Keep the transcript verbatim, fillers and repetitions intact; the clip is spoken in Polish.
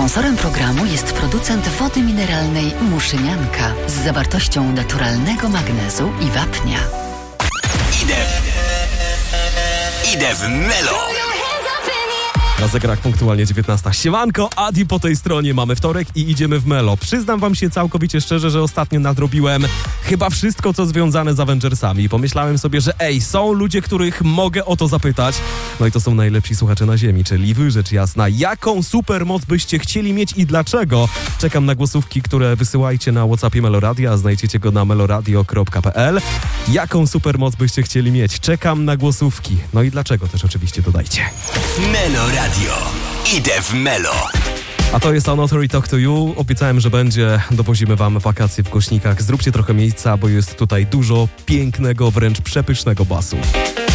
Sponsorem programu jest producent wody mineralnej Muszynianka z zawartością naturalnego magnezu i wapnia. Idę, idę w Melo. Na zegarach punktualnie dziewiętnasta. Siemanko, Adi po tej stronie. Mamy wtorek i idziemy w Melo. Przyznam wam się całkowicie szczerze, że ostatnio nadrobiłem chyba wszystko, co związane z Avengersami. Pomyślałem sobie, że ej, są ludzie, których mogę o to zapytać. No i to są najlepsi słuchacze na ziemi, czyli wy, rzecz jasna. Jaką supermoc byście chcieli mieć i dlaczego? Czekam na głosówki, które wysyłajcie na WhatsAppie Meloradia, a znajdziecie go na meloradio kropka p l. Jaką supermoc byście chcieli mieć? Czekam na głosówki. No i dlaczego też oczywiście dodajcie. Meloradio. Idę w Melo. A to jest Anatoly Talk to You. Obiecałem, że będzie. Dowozimy wam wakacje w głośnikach. Zróbcie trochę miejsca, bo jest tutaj dużo pięknego, wręcz przepysznego basu.